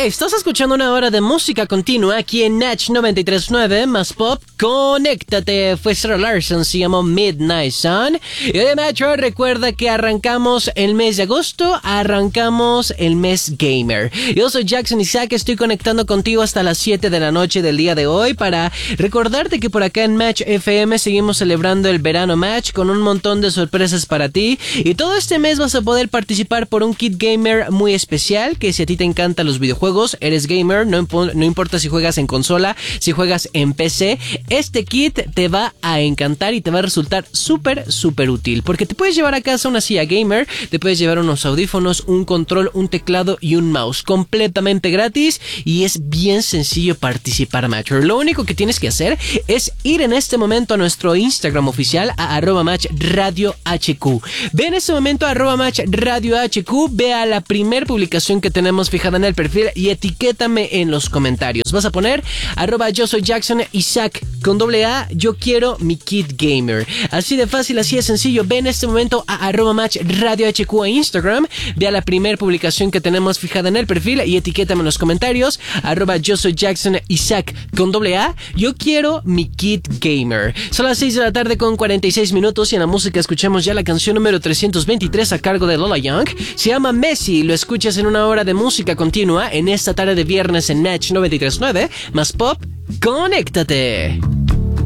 Estás escuchando una hora de música continua aquí en Natch 93.9 más pop. Conéctate. Fue Sarah Larson, se llamó Midnight Sun. Y de Metro, recuerda que arrancamos el mes de agosto, arrancamos el mes gamer. Yo soy Jackson Isaac, estoy conectando contigo hasta las 7 de la noche del día de hoy para recordarte que por acá en Match FM seguimos celebrando el verano Match con un montón de sorpresas para ti. Y todo este mes vas a poder participar por un kit gamer muy especial, que si a ti te encantan los videojuegos, eres gamer, no importa si juegas en consola, si juegas en PC, este kit te va a encantar y te va a resultar súper útil, porque te puedes llevar a casa una silla gamer, te puedes llevar unos audífonos, un control, un teclado y un mouse completamente gratis, y es bien sencillo participar, Matcher. Lo único que tienes que hacer es ir en este momento a nuestro Instagram oficial, a @matchradiohq. Ve en este momento a @matchradiohq, ve a la primer publicación que tenemos fijada en el perfil y etiquétame en los comentarios. Vas a poner @yo soy Jackson Isaac con AA, yo quiero mi kit gamer. Así de fácil, así de sencillo. Ve en este momento a @matchradiohq a Instagram, ve a la primer publicación que tenemos fijada en el perfil y etiquétame en los comentarios @yo soy Jackson Isaac con AA, yo quiero mi kit gamer. Son las 6 de la tarde con 46 minutos y en la música escuchamos ya la canción número 323 a cargo de Lola Young. Se llama Messi, lo escuchas en una hora de música continua en esta tarde de viernes en Natch 93.9 más pop. ¡Conéctate!